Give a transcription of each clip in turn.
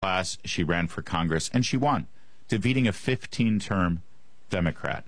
class. She ran for Congress, and she won, defeating a 15-term Democrat.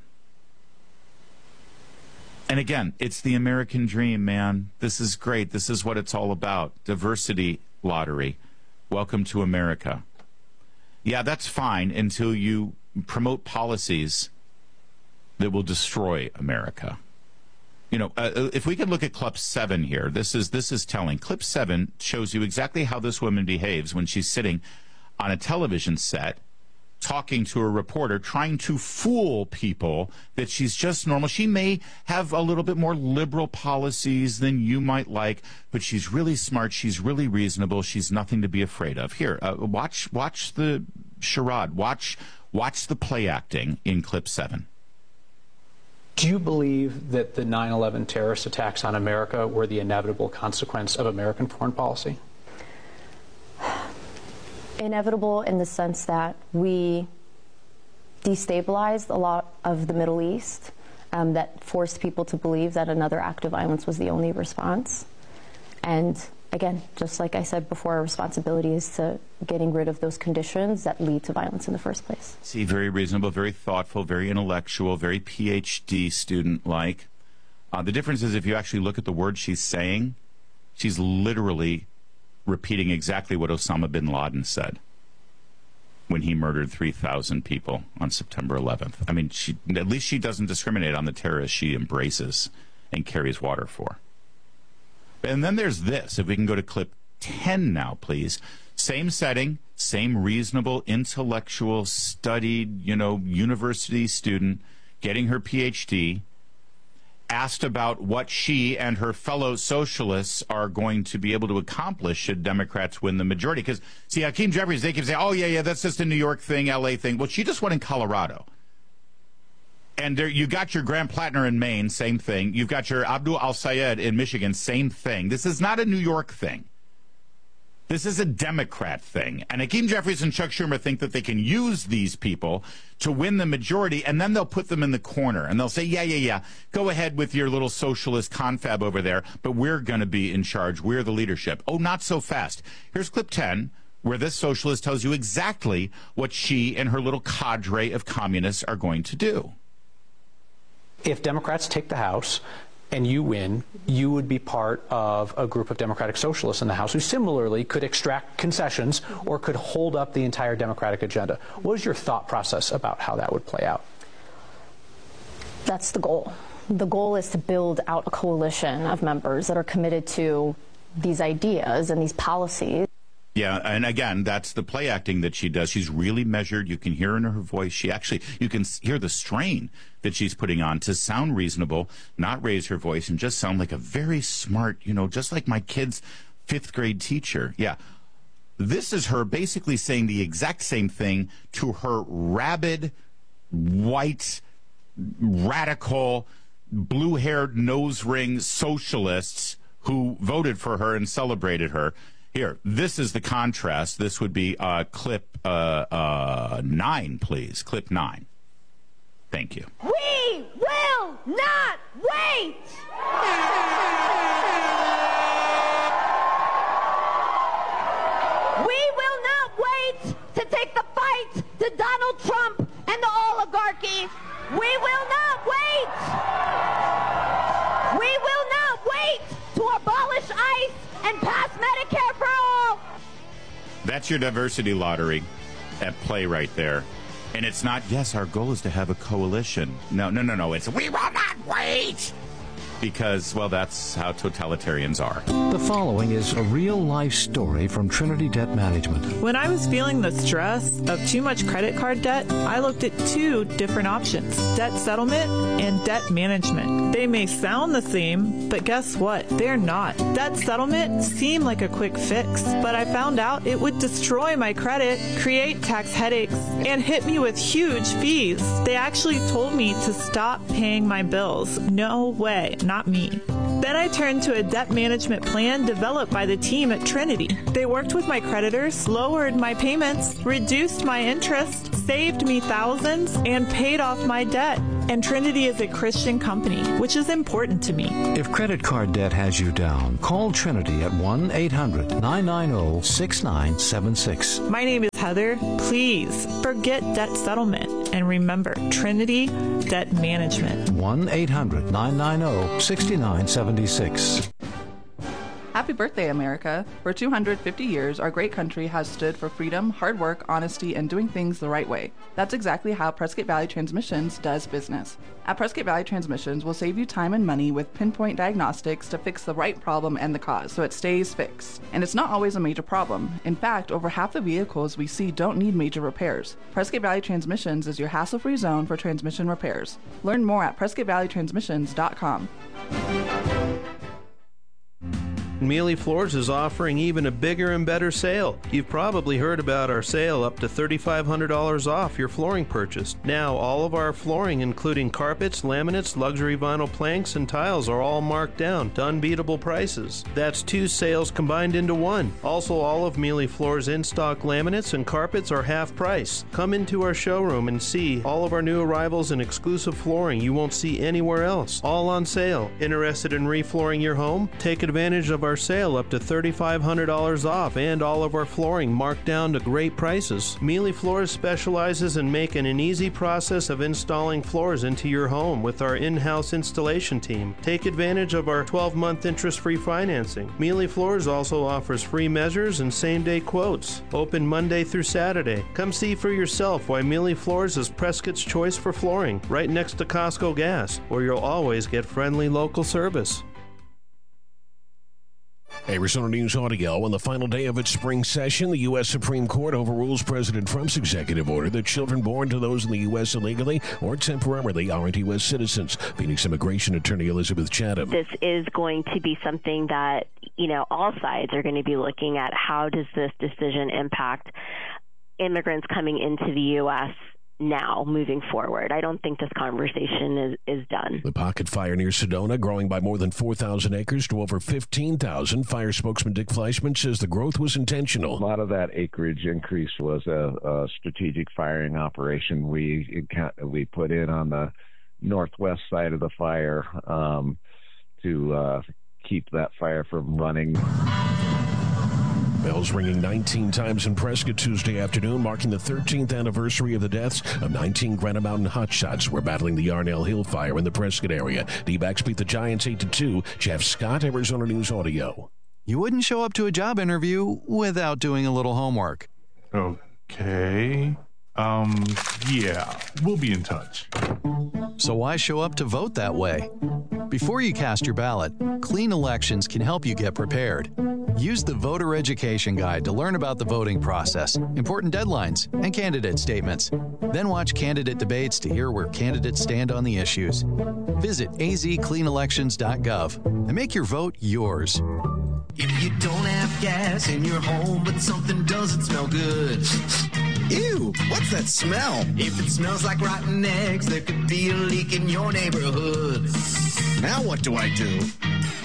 And again, it's the American dream, man. This is great. This is what it's all about. Diversity lottery. Welcome to America. Yeah, that's fine until you promote policies that will destroy America. You know, if we could look at clip 7 here, this is telling. Clip 7 shows you exactly how this woman behaves when she's sitting on a television set talking to a reporter, trying to fool people that she's just normal. She may have a little bit more liberal policies than you might like, but she's really smart. She's really reasonable. She's nothing to be afraid of. Here, watch the charade. Watch the play acting in clip 7. Do you believe that the 9/11 terrorist attacks on America were the inevitable consequence of American foreign policy? Inevitable in the sense that we destabilized a lot of the Middle East, that forced people to believe that another act of violence was the only response. And again, just like I said before, our responsibility is to getting rid of those conditions that lead to violence in the first place. See, very reasonable, very thoughtful, very intellectual, very PhD student-like. The difference is if you actually look at the words she's saying, she's literally repeating exactly what Osama bin Laden said when he murdered 3,000 people on September 11th. I mean, at least she doesn't discriminate on the terrorists she embraces and carries water for. And then there's this. If we can go to clip 10 now, please. Same setting, same reasonable, intellectual, studied, university student getting her PhD, asked about what she and her fellow socialists are going to be able to accomplish should Democrats win the majority. Because, see, Hakeem Jeffries, they keep saying, oh, yeah, that's just a New York thing, L.A. thing. Well, she just won in Colorado. And there, you got your Graham Plattner in Maine, same thing. You've got your Abdul Al-Sayed in Michigan, same thing. This is not a New York thing. This is a Democrat thing. And Hakeem Jeffries and Chuck Schumer think that they can use these people to win the majority, and then they'll put them in the corner. And they'll say, yeah, go ahead with your little socialist confab over there, but we're going to be in charge. We're the leadership. Oh, not so fast. Here's clip 10, where this socialist tells you exactly what she and her little cadre of communists are going to do. If Democrats take the House and you win, you would be part of a group of Democratic Socialists in the House who similarly could extract concessions or could hold up the entire Democratic agenda. What is your thought process about how that would play out? That's the goal. The goal is to build out a coalition of members that are committed to these ideas and these policies. Yeah, and again, that's the play acting that she does. She's really measured. You can hear in her voice. You can hear the strain that she's putting on to sound reasonable, not raise her voice, and just sound like a very smart, just like my kid's 5th grade teacher. Yeah, this is her basically saying the exact same thing to her rabid, white, radical, blue-haired, nose-ring socialists who voted for her and celebrated her. Here, this is the contrast. This would be clip 9, please. Clip 9. Thank you. We will not wait! We will not wait to take the fight to Donald Trump and the oligarchy. We will not wait! We will not wait to abolish ICE and pass Medicare for all. That's your diversity lottery at play right there. And it's not, yes, our goal is to have a coalition. No. It's, we will not wait. Because, well, that's how totalitarians are. The following is a real-life story from Trinity Debt Management. When I was feeling the stress of too much credit card debt, I looked at 2 different options: debt settlement and debt management. They may sound the same, but guess what? They're not. Debt settlement seemed like a quick fix, but I found out it would destroy my credit, create tax headaches, and hit me with huge fees. They actually told me to stop paying my bills. No way. Not me. Then I turned to a debt management plan developed by the team at Trinity. They worked with my creditors, lowered my payments, reduced my interest, saved me thousands, and paid off my debt. And Trinity is a Christian company, which is important to me. If credit card debt has you down, call Trinity at 1-800-990-6976. My name is Heather. Please forget debt settlement and remember Trinity Debt Management. 1-800-990-6976. Happy birthday, America. For 250 years, our great country has stood for freedom, hard work, honesty, and doing things the right way. That's exactly how Prescott Valley Transmissions does business. At Prescott Valley Transmissions, we'll save you time and money with pinpoint diagnostics to fix the right problem and the cause, so it stays fixed. And it's not always a major problem. In fact, over half the vehicles we see don't need major repairs. Prescott Valley Transmissions is your hassle-free zone for transmission repairs. Learn more at PrescottValleyTransmissions.com. Mealy Floors is offering even a bigger and better sale. You've probably heard about our sale up to $3,500 off your flooring purchase. Now, all of our flooring, including carpets, laminates, luxury vinyl planks, and tiles, are all marked down to unbeatable prices. That's 2 sales combined into one. Also, all of Mealy Floors' in-stock laminates and carpets are half price. Come into our showroom and see all of our new arrivals and exclusive flooring you won't see anywhere else. All on sale. Interested in reflooring your home? Take advantage of our sale up to $3,500 off and all of our flooring marked down to great prices. Mealy Floors specializes in making an easy process of installing floors into your home with our in-house installation team. Take advantage of our 12-month interest-free financing. Mealy Floors also offers free measures and same-day quotes. Open Monday through Saturday. Come see for yourself why Mealy Floors is Prescott's choice for flooring, right next to Costco Gas, where you'll always get friendly local service. Arizona News Audio. On the final day of its spring session, the U.S. Supreme Court overrules President Trump's executive order that children born to those in the U.S. illegally or temporarily aren't U.S. citizens. Phoenix Immigration Attorney Elizabeth Chatham. This is going to be something that, all sides are going to be looking at. How does this decision impact immigrants coming into the U.S. now, moving forward? I don't think this conversation is done. The pocket fire near Sedona growing by more than 4,000 acres to over 15,000. Fire spokesman Dick Fleischman says the growth was intentional. A lot of that acreage increase was a strategic firing operation we put in on the northwest side of the fire to keep that fire from running. Bells ringing 19 times in Prescott Tuesday afternoon, marking the 13th anniversary of the deaths of 19 Granite Mountain hotshots who were battling the Yarnell Hill fire in the Prescott area. D-backs beat the Giants 8-2. Jeff Scott, Arizona News Audio. You wouldn't show up to a job interview without doing a little homework. Okay. Yeah, we'll be in touch. So why show up to vote that way? Before you cast your ballot, Clean Elections can help you get prepared. Use the Voter Education Guide to learn about the voting process, important deadlines, and candidate statements. Then watch candidate debates to hear where candidates stand on the issues. Visit azcleanelections.gov and make your vote yours. If you don't have gas in your home, but something doesn't smell good. Ew, what's that smell? If it smells like rotten eggs, there could be a leak in your neighborhood. Now what do I do?